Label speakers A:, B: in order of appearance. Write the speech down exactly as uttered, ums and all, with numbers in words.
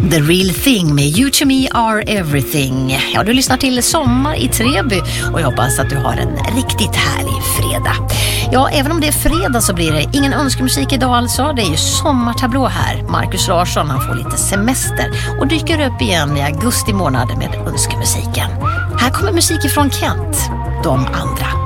A: The Real Thing med You to Me Are Everything. Ja, du lyssnar till Sommar i Treby och jag hoppas att du har en riktigt härlig fredag. Ja, även om det är fredag så blir det ingen önskemusik idag alltså. Det är ju sommartablå här. Marcus Larsson, han får lite semester och dyker upp igen i augusti månad med önskemusiken. Här kommer musik ifrån Kent, De andra.